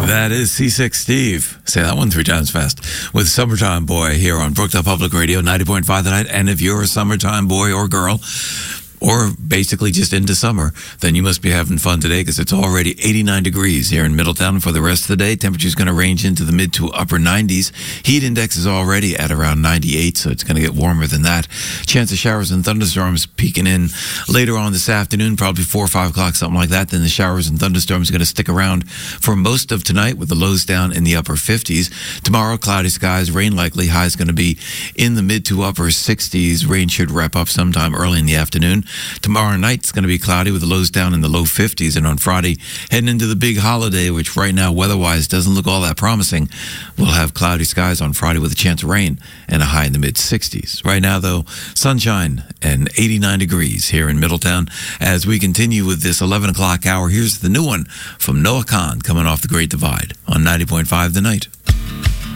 That is C6 Steve. Say that one 3 times fast. With Summertime Boy here on Brookdale Public Radio, 90.5 The Night. And if you're a summertime boy or girl, or basically just into summer, then you must be having fun today because it's already 89 degrees here in Middletown for the rest of the day. Temperature's going to range into the mid to upper 90s. Heat index is already at around 98, so it's going to get warmer than that. Chance of showers and thunderstorms peeking in later on this afternoon, probably 4 or 5 o'clock, something like that. Then the showers and thunderstorms are going to stick around for most of tonight with the lows down in the upper 50s. Tomorrow, cloudy skies, rain likely. High is going to be in the mid to upper 60s. Rain should wrap up sometime early in the afternoon. Tomorrow night it's going to be cloudy with the lows down in the low 50s. And on Friday, heading into the big holiday, which right now weather-wise doesn't look all that promising, we'll have cloudy skies on Friday with a chance of rain and a high in the mid-60s. Right now, though, sunshine and 89 degrees here in Middletown. As we continue with this 11 o'clock hour, here's the new one from Noah Kahan coming off the Great Divide on 90.5 The Night.